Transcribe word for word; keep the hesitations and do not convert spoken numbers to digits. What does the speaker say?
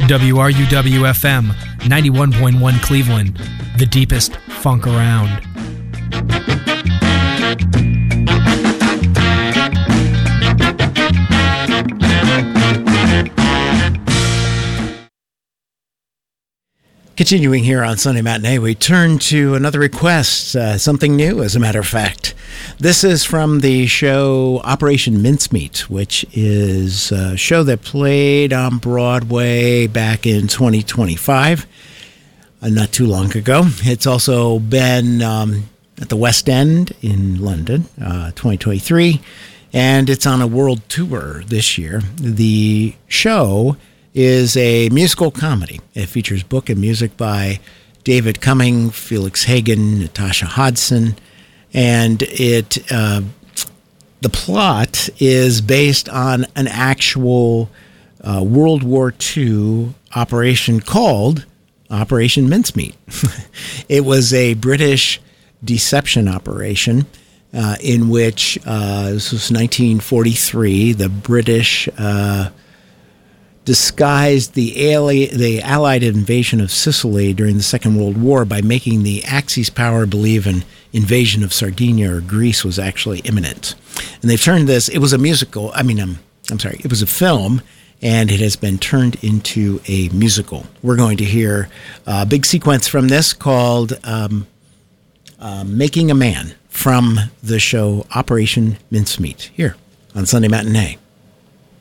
W R U W F M, ninety-one point one Cleveland, the deepest funk around. Continuing here on Sunday Matinee, we turn to another request, uh, something new, as a matter of fact. This is from the show Operation Mincemeat, which is a show that played on Broadway back in twenty twenty-five, uh, not too long ago. It's also been um, at the West End in London, uh, twenty twenty-three, and it's on a world tour this year. The show is a musical comedy. It features book and music by David Cumming, Felix Hagen, Natasha Hodson, and it uh, the plot is based on an actual uh, World War Two operation called Operation Mincemeat. It was a British deception operation uh, in which, uh, this was nineteen forty-three, the British Uh, disguised the ali- the Allied invasion of Sicily during the Second World War by making the Axis power believe an invasion of Sardinia or Greece was actually imminent. And they've turned this, it was a musical, I mean, um, I'm sorry, it was a film, and it has been turned into a musical. We're going to hear a big sequence from this called um, uh, Making a Man from the show Operation Mincemeat here on Sunday Matinee.